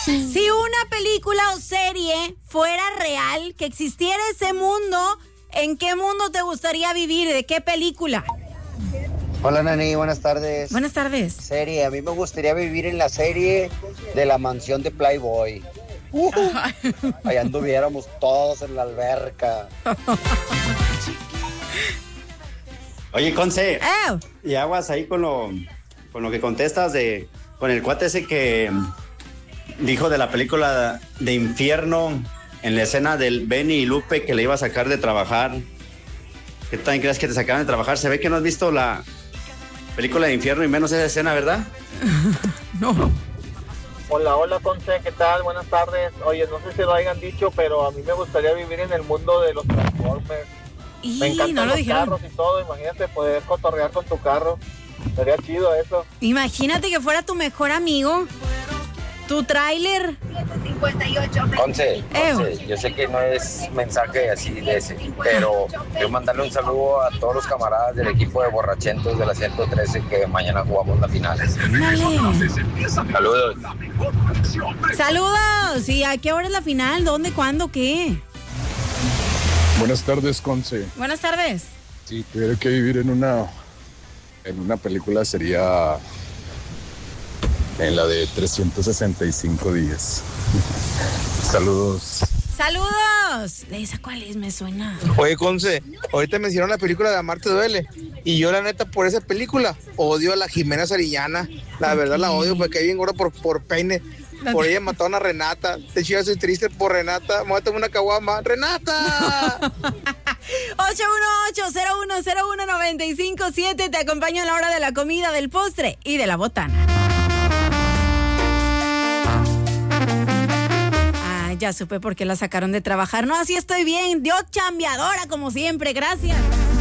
Si una película o serie fuera real, que existiera ese mundo, ¿en qué mundo te gustaría vivir? ¿De qué película? Hola Nani, buenas tardes. Buenas tardes. Serie, a mí me gustaría vivir en la serie de la mansión de Playboy. Allá anduviéramos todos en la alberca. Oye, Conce, y aguas ahí con lo que contestas con el cuate ese que dijo de la película de Infierno en la escena del Benny y Lupe que le iba a sacar de trabajar. ¿Qué también crees que te sacaran de trabajar? Se ve que no has visto la película de Infierno y menos esa escena, ¿verdad? No. Hola, Conce, ¿qué tal? Buenas tardes. Oye, no sé si lo hayan dicho, pero a mí me gustaría vivir en el mundo de los Transformers. Me encantan los carros y todo. Imagínate poder cotorrear con tu carro. Sería chido eso. Imagínate que fuera tu mejor amigo, tu tráiler. 11, yo sé que no es mensaje así de ese, pero quiero mandarle un saludo a todos los camaradas del equipo de borrachentos de la 113 que mañana jugamos la final. Saludos. Saludos. ¿Y a qué hora es la final? ¿Dónde? ¿Cuándo? ¿Qué? Buenas tardes, Conce. Buenas tardes. Si tuviera que vivir en una película sería en la de 365 días. Saludos. ¡Saludos! ¿Esa cuál es? Me suena. Oye, Conce, ahorita mencionaron la película de Amarte Duele. Y yo, la neta, por esa película, odio a la Jimena Sarillana. La verdad la odio porque hay bien gorda por peine. Por ella mataron a Renata. De hecho, yo soy triste por Renata. Me voy a tomar una caguama. ¡Renata! 818-0101-957. Te acompaño a la hora de la comida, del postre y de la botana. Ya supe por qué la sacaron de trabajar. No, así estoy bien. Yo chambeadora como siempre. Gracias.